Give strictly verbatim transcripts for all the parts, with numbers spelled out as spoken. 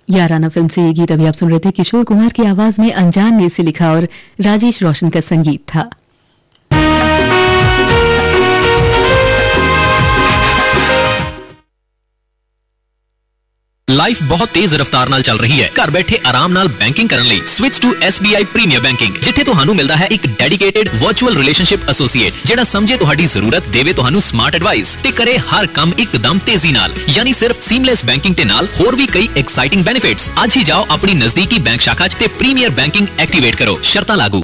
याराना film से ये गीत अभी आप सुन रहे थे। किशोर कुमार की आवाज में अनजान ने इसे लिखा और राजेश रोशन का संगीत था। लाइफ बहुत तेज रफ्तार नाल चल रही है। घर बैठे आराम नाल बैंकिंग करन लई switch to S B I premiere banking, जिथे तुहानू मिलदा है एक डेडिकेटेड वर्चुअल रिलेशनशिप एसोसिएट जेड़ा समझे तुहाडी जरूरत, देवे तुहानू स्मार्ट एडवाइस ते करे हर काम एकदम तेजी नाल। यानी सिर्फ सीमलेस बैंकिंग ते नाल होर भी कई एक्साइटिंग बेनिफिट्स। आज ही जाओ अपनी नजदीकी बैंक शाखा च ते प्रीमियर बैंकिंग एक्टिवेट करो, शर्तां लागू।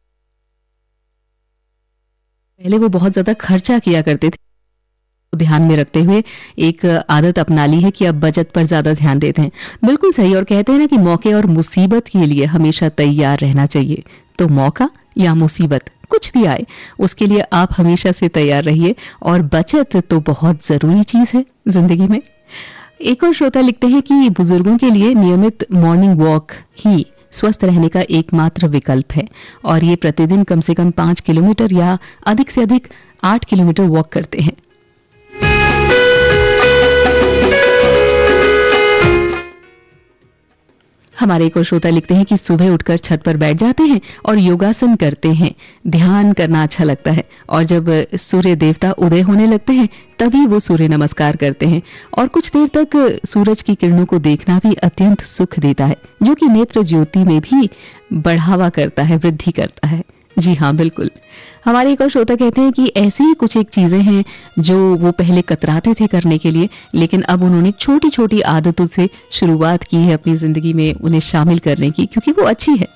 पहले वो बहुत ज्यादा खर्चा किया करते थे, ध्यान में रखते हुए एक आदत अपना ली है कि अब बचत पर ज्यादा ध्यान देते हैं। बिल्कुल सही। और कहते हैं ना कि मौके और मुसीबत के लिए हमेशा तैयार रहना चाहिए। तो मौका या मुसीबत कुछ भी आए, उसके लिए आप हमेशा से तैयार रहिए। और बचत तो बहुत जरूरी चीज है जिंदगी में। एक और श्रोता लिखते हैं कि बुजुर्गों के लिए नियमित मॉर्निंग वॉक ही स्वस्थ रहने का एकमात्र विकल्प है और ये प्रतिदिन कम से कम पांच किलोमीटर या अधिक से अधिक आठ किलोमीटर वॉक करते हैं। हमारे एक और श्रोता लिखते हैं कि सुबह उठकर छत पर बैठ जाते हैं और योगासन करते हैं। ध्यान करना अच्छा लगता है और जब सूर्य देवता उदय होने लगते हैं तभी वो सूर्य नमस्कार करते हैं। और कुछ देर तक सूरज की किरणों को देखना भी अत्यंत सुख देता है, जो कि नेत्र ज्योति में भी बढ़ावा करता है, वृद्धि करता है। जी हाँ, बिल्कुल। हमारे एक और श्रोता कहते हैं कि ऐसी ही कुछ एक चीजें हैं जो वो पहले कतराते थे करने के लिए, लेकिन अब उन्होंने छोटी छोटी आदतों से शुरुआत की है अपनी जिंदगी में उन्हें शामिल करने की, क्योंकि वो अच्छी है।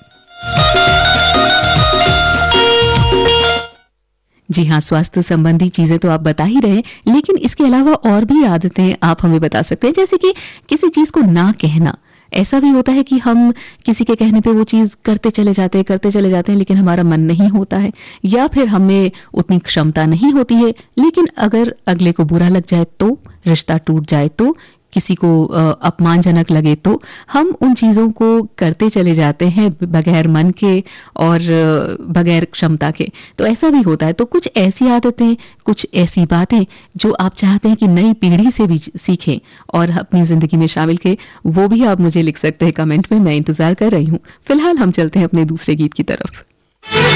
जी हाँ, स्वास्थ्य संबंधी चीजें तो आप बता ही रहे हैं, लेकिन इसके अलावा और भी आदतें आप हमें बता सकते हैं। जैसे कि किसी चीज को ना कहना। ऐसा भी होता है कि हम किसी के कहने पे वो चीज करते चले जाते हैं करते चले जाते हैं लेकिन हमारा मन नहीं होता है, या फिर हमें उतनी क्षमता नहीं होती है। लेकिन अगर अगले को बुरा लग जाए तो, रिश्ता टूट जाए तो, किसी को अपमानजनक लगे तो हम उन चीजों को करते चले जाते हैं बगैर मन के और बगैर क्षमता के। तो ऐसा भी होता है। तो कुछ ऐसी आदतें, कुछ ऐसी बातें जो आप चाहते हैं कि नई पीढ़ी से भी सीखें और अपनी जिंदगी में शामिल करें, वो भी आप मुझे लिख सकते हैं कमेंट में। मैं इंतजार कर रही हूँ। फिलहाल हम चलते हैं अपने दूसरे गीत की तरफ।